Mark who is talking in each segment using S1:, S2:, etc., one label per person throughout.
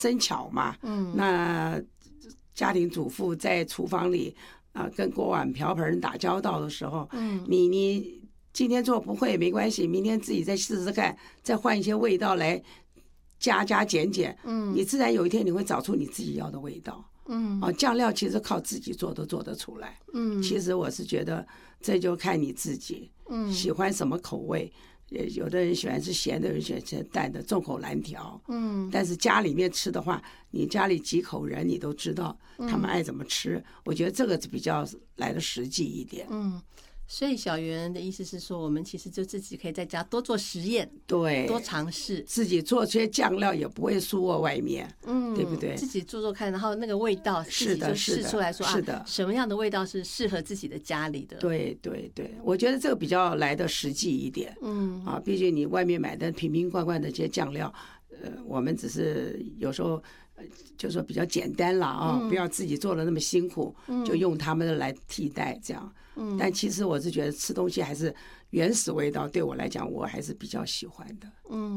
S1: 争巧嘛。那家庭主妇在厨房里跟锅碗瓢盆打交道的时候，你今天做不会没关系，明天自己再试试看，再换一些味道来加减，你自然有一天你会找出你自己要的味道。酱料其实靠自己做都做得出来。其实我是觉得这就看你自己，喜欢什么口味。有的人喜欢吃咸的，有人喜欢吃淡的，众口难调。但是家里面吃的话，你家里几口人你都知道他们爱怎么吃，我觉得这个比较来的实际一点。
S2: 所以小圆的意思是说，我们其实就自己可以在家多做实验，
S1: 对，
S2: 多尝试，
S1: 自己做些酱料也不会输过外面，对不对？
S2: 自己做做看，然后那个味道自己就试出来说
S1: 是的，
S2: 什么样的味道是适合自己的家里的。
S1: 对，我觉得这个比较来的实际一点。毕竟你外面买的瓶瓶罐罐的这些酱料，我们只是有时候就说比较简单了不要自己做的那么辛苦，就用他们的来替代这样。但其实我是觉得吃东西还是原始味道，对我来讲我还是比较喜欢的。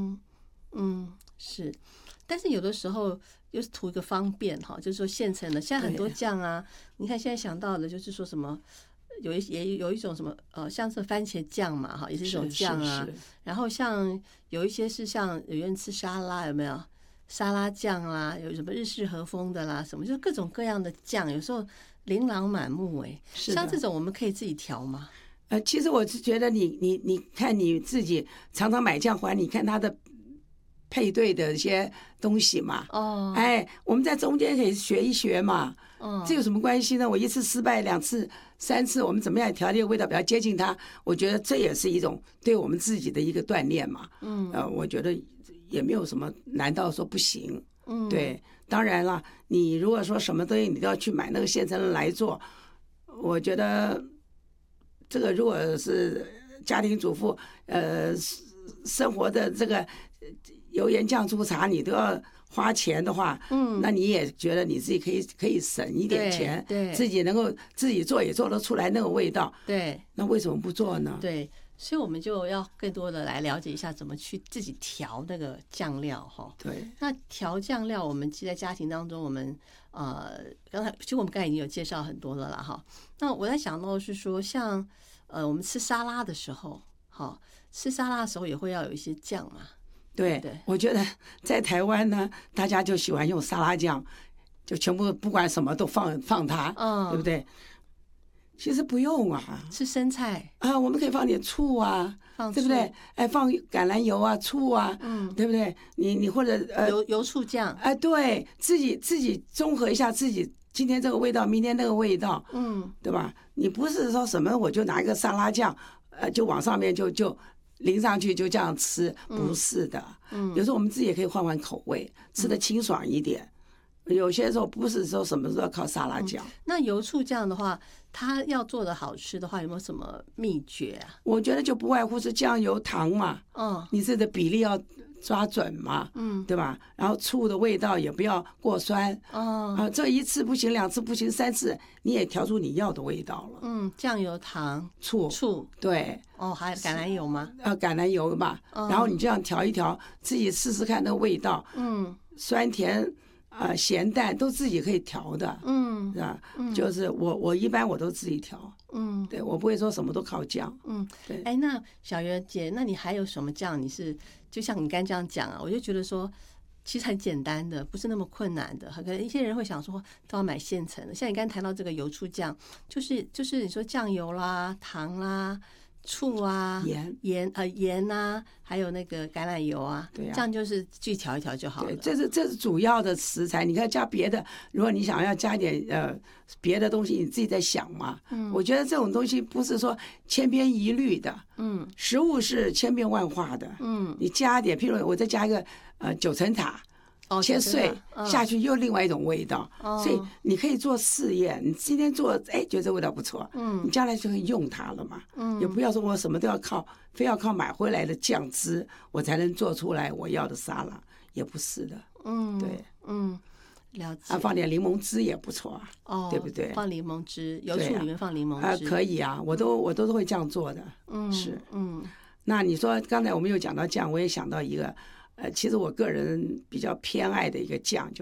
S2: 是，但是有的时候又是图一个方便就是说现成的，现在很多酱你看现在想到的就是说什么。也有一种什么像是番茄酱嘛也是一种酱然后像有一些是像有人吃沙拉，有没有沙拉酱啦，有什么日式和风的啦，什么就是各种各样的酱，有时候琳琅满目像这种我们可以自己调吗？
S1: 其实我是觉得你看你自己常常买酱回来，你看它的配对的一些东西嘛。我们在中间可以学一学嘛。这有什么关系呢？我一次失败2次3次，我们怎么样调这个味道比较接近它？我觉得这也是一种对我们自己的一个锻炼嘛。我觉得也没有什么难道说不行。对，当然了，你如果说什么东西你都要去买那个现成的来做，我觉得这个如果是家庭主妇生活的这个油盐酱醋茶你都要花钱的话，那你也觉得你自己可以省一点钱，
S2: 对，
S1: 自己能够自己做也做得出来那个味道，
S2: 对，
S1: 那为什么不做呢？
S2: 对，所以我们就要更多的来了解一下怎么去自己调那个酱料
S1: 对，
S2: 那调酱料，我们其实在家庭当中，我们其实我们刚才已经有介绍很多了啦那我在想到是说，像我们吃沙拉的时候，吃沙拉的时候也会要有一些酱嘛。
S1: 对，我觉得在台湾呢，大家就喜欢用沙拉酱，就全部不管什么都放它，对不对？其实不用
S2: 吃生菜
S1: 我们可以放点醋对不对？放橄榄油醋对不对？你或者
S2: 油醋酱
S1: 对，自己综合一下自己今天这个味道，明天那个味道，对吧？你不是说什么我就拿一个沙拉酱，就往上面就淋上去就这样吃，不是的。有时候我们自己也可以换口味，吃得清爽一点。有些时候不是说什么都要靠沙拉酱。
S2: 那油醋酱的话，它要做的好吃的话，有没有什么秘诀
S1: 我觉得就不外乎是酱油糖嘛，你自己的比例要抓准嘛，对吧？然后醋的味道也不要过酸，这1次不行，2次不行，3次你也调出你要的味道了。
S2: 酱油、糖、
S1: 醋，对。
S2: 还有橄榄油吗？
S1: 橄榄油嘛，然后你这样调一调，自己试试看那个味道，酸甜咸淡都自己可以调的，是吧？就是我一般我都自己调，对，我不会说什么都靠酱，对。
S2: 那小圆姐，那你还有什么酱？你是就像你刚这样讲我就觉得说，其实很简单的，不是那么困难的。可能一些人会想说，都要买现成的。像你刚才谈到这个油醋酱，就是你说酱油啦、糖啦。醋盐还有那个橄榄油
S1: 对
S2: 这样就是去调一调就好了。
S1: 对，这是主要的食材，你可以加别的。如果你想要加点别的东西，你自己在想嘛。我觉得这种东西不是说千篇一律的。食物是千变万化的。你加点，譬如我再加一个9层塔。切碎下去又另外一种味道，所以你可以做试验。你今天做，觉得这味道不错，你将来就可以用它了嘛。也不要说我什么都要非要靠买回来的酱汁，我才能做出来我要的沙拉，也不是的。对，
S2: 了解。
S1: 放点柠檬汁也不错对不对？
S2: 放柠檬汁，油醋里面放柠檬汁
S1: 可以我都会这样做的。是。那你说刚才我们有讲到酱，我也想到一个。其实我个人比较偏爱的一个酱，